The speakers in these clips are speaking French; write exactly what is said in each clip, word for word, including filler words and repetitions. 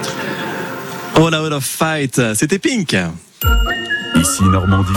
All Out of Fight, c'était Pink. Ici Normandie.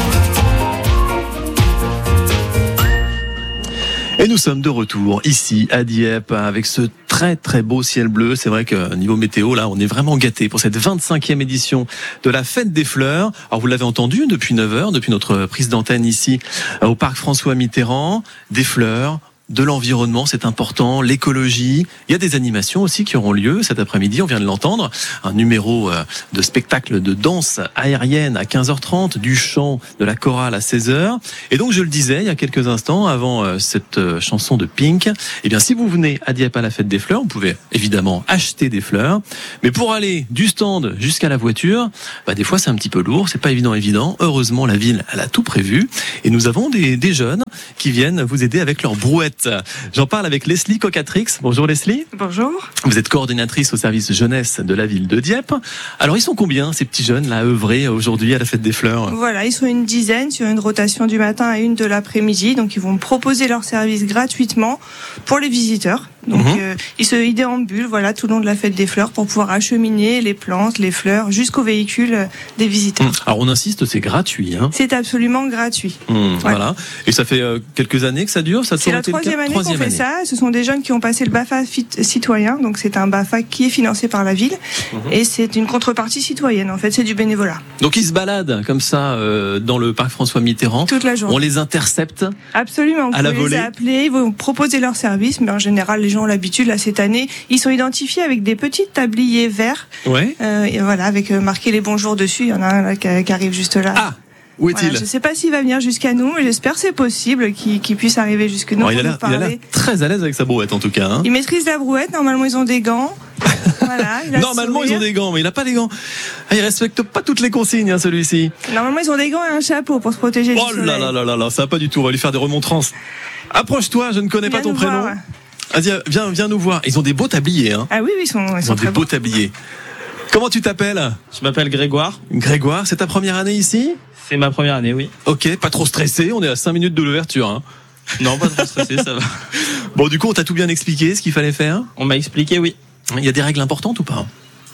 Et nous sommes de retour ici à Dieppe avec ce très très beau ciel bleu. C'est vrai que niveau météo, là, on est vraiment gâtés pour cette vingt-cinquième édition de la Fête des Fleurs. Alors vous l'avez entendu depuis neuf heures, depuis notre prise d'antenne ici au parc François Mitterrand, des fleurs, de l'environnement, c'est important, l'écologie. Il y a des animations aussi qui auront lieu cet après-midi, on vient de l'entendre. Un numéro de spectacle de danse aérienne à quinze heures trente, du chant, de la chorale à seize heures. Et donc je le disais il y a quelques instants, avant cette chanson de Pink, eh bien si vous venez à Dieppe à la Fête des Fleurs, vous pouvez évidemment acheter des fleurs. Mais pour aller du stand jusqu'à la voiture, bah des fois c'est un petit peu lourd, c'est pas évident évident. Heureusement la ville, elle a tout prévu. Et nous avons des, des jeunes qui viennent vous aider avec leur brouette. J'en parle avec Leslie Cocatrix. Bonjour Leslie. Bonjour. Vous êtes coordinatrice au service jeunesse de la ville de Dieppe. Alors ils sont combien ces petits jeunes là œuvrés aujourd'hui à la Fête des Fleurs? Voilà, ils sont une dizaine sur une rotation du matin à une de l'après-midi. Donc ils vont proposer leur service gratuitement pour les visiteurs. Donc mmh. euh, ils se ils déambulent voilà tout le long de la Fête des Fleurs pour pouvoir acheminer les plantes, les fleurs jusqu'au véhicule des visiteurs. Mmh. Alors on insiste, c'est gratuit. Hein. C'est absolument gratuit. Mmh, ouais. Voilà. Et ça fait euh, quelques années que ça dure. Ça c'est la troisième année qu'on fait année. ça. Ce sont des jeunes qui ont passé le BAFA citoyen. Donc c'est un BAFA qui est financé par la ville mmh. et c'est une contrepartie citoyenne. En fait, c'est du bénévolat. Donc ils se baladent comme ça euh, dans le parc François Mitterrand. Toute la journée. On les intercepte. Absolument. Vous à la pouvez volée. les appeler, ils vont proposer leur service, mais en général les gens ont l'habitude. Là cette année, ils sont identifiés avec des petits tabliers verts. Ouais. Euh, et voilà, avec euh, marqué les bonjours dessus. Il y en a un là, qui, qui arrive juste là. Ah. Où est-il? Voilà, je ne sais pas s'il va venir jusqu'à nous, mais j'espère que c'est possible qu'il, qu'il puisse arriver jusque nous. Bon, il, a l'air, il a l'air très à l'aise avec sa brouette en tout cas. Hein. Il maîtrise la brouette, normalement ils ont des gants. Voilà, il a normalement ils ont des gants, mais il n'a pas des gants. Ah, il respecte pas toutes les consignes hein, celui-ci. Normalement ils ont des gants et un chapeau pour se protéger oh du soleil. là là là là là, ça va pas du tout, on va lui faire des remontrances. Approche-toi, je ne connais viens pas ton prénom. Voir, ouais. Vas-y, viens, viens nous voir. Ils ont des beaux tabliers. Hein. Ah oui, oui, ils sont, ils ils sont ont très des beaux beaux tabliers. Comment tu t'appelles? Je m'appelle Grégoire. Grégoire, c'est ta première année ici? C'est ma première année, oui. Ok, pas trop stressé, on est à cinq minutes de l'ouverture. Hein. Non, pas trop stressé, ça va. Bon, du coup, on t'a tout bien expliqué, ce qu'il fallait faire? On m'a expliqué, oui. Il y a des règles importantes ou pas?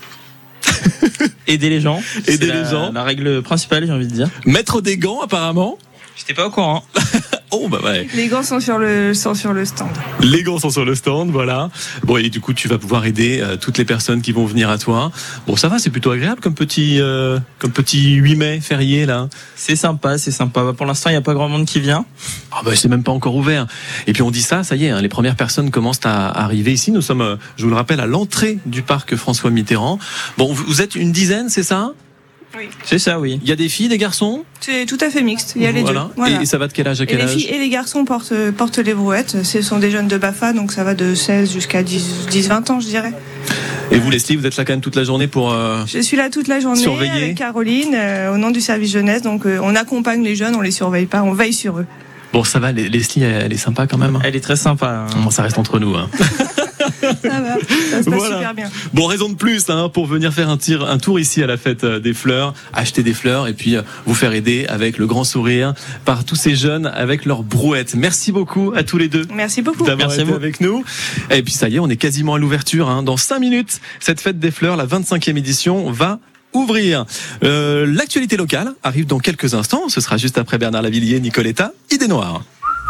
Aider les gens. Aider c'est les la, gens. La règle principale, j'ai envie de dire. Mettre des gants, apparemment. J'étais pas au courant. Oh bah ouais. Les gants sont sur le sont sur le stand. Les gants sont sur le stand, voilà. Bon et du coup tu vas pouvoir aider euh, toutes les personnes qui vont venir à toi. Bon ça va, c'est plutôt agréable comme petit euh, comme petit huit mai férié là. C'est sympa, c'est sympa. Pour l'instant il y a pas grand monde qui vient. Ah bah c'est même pas encore ouvert. Et puis on dit ça, ça y est, hein, les premières personnes commencent à arriver ici. Nous sommes, euh, je vous le rappelle, à l'entrée du parc François Mitterrand. Bon vous êtes une dizaine, c'est ça? Oui. C'est ça, oui. Il y a des filles, des garçons? C'est tout à fait mixte. Il y a les voilà. deux. Voilà. Et ça va de quel âge à quel et âge? Les filles et les garçons portent, portent les brouettes. Ce sont des jeunes de BAFA, donc ça va de seize jusqu'à dix vingt ans, je dirais. Et vous, Leslie, vous êtes là quand même toute la journée pour euh, Je suis là toute la journée surveiller. Avec Caroline, euh, au nom du service jeunesse. Donc euh, on accompagne les jeunes, on les surveille pas, on veille sur eux. Bon, ça va, Leslie, elle est sympa quand même. Elle est très sympa. Hein. Bon, ça reste entre nous. Hein. Ça va, ça se passe voilà. super bien. Bon, raison de plus hein, pour venir faire un, tir, un tour ici à la Fête des Fleurs, acheter des fleurs et puis euh, vous faire aider avec le grand sourire par tous ces jeunes avec leurs brouettes. Merci beaucoup à tous les deux. Merci beaucoup. D'avoir Merci été vous. avec nous. Et puis ça y est, on est quasiment à l'ouverture. Hein. Dans cinq minutes, cette Fête des Fleurs, la vingt-cinquième édition, va ouvrir. Euh, l'actualité locale arrive dans quelques instants. Ce sera juste après Bernard Lavillier, Nicoletta, Idée Noire.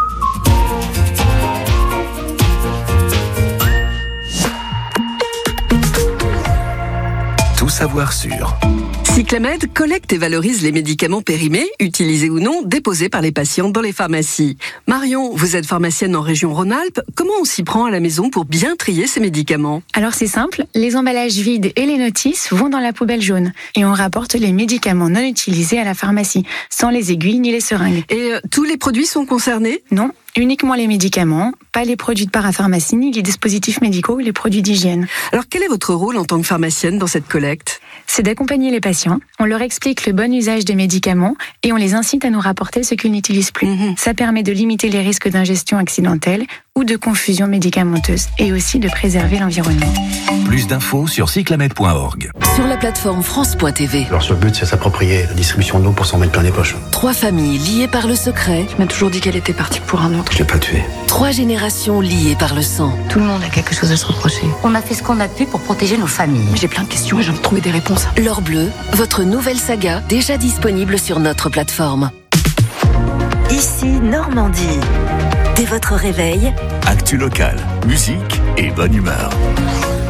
Tout savoir sur. Cyclamed collecte et valorise les médicaments périmés, utilisés ou non, déposés par les patients dans les pharmacies. Marion, vous êtes pharmacienne en région Rhône-Alpes. Comment on s'y prend à la maison pour bien trier ces médicaments? Alors c'est simple, les emballages vides et les notices vont dans la poubelle jaune. Et on rapporte les médicaments non utilisés à la pharmacie, sans les aiguilles ni les seringues. Et euh, tous les produits sont concernés? Non, uniquement les médicaments, pas les produits de parapharmacie, ni les dispositifs médicaux ou les produits d'hygiène. Alors quel est votre rôle en tant que pharmacienne dans cette collecte? C'est d'accompagner les patients, on leur explique le bon usage des médicaments et on les incite à nous rapporter ce qu'ils n'utilisent plus. Mmh. Ça permet de limiter les risques d'ingestion accidentelle ou de confusion médicamenteuse et aussi de préserver l'environnement. Plus d'infos sur cyclamed point org. Sur la plateforme France point T V. Leur seul but, c'est s'approprier la distribution de l'eau pour s'en mettre plein les poches. Trois familles liées par le secret. Tu m'as toujours dit qu'elle était partie pour un autre. Je l'ai pas tué. Trois générations liées par le sang. Tout le monde a quelque chose à se reprocher. On a fait ce qu'on a pu pour protéger nos familles. J'ai plein de questions et j'ai envie de trouver des réponses. L'Or Bleu, votre nouvelle saga, déjà disponible sur notre plateforme. Ici Normandie. Dès votre réveil, Actu locale, musique et bonne humeur.